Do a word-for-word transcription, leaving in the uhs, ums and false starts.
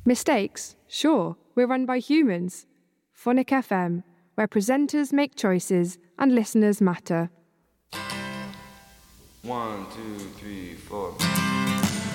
Mistakes? Sure, we're run by humans. Phonic F M, where presenters make choices and listeners matter. One, two, three, four.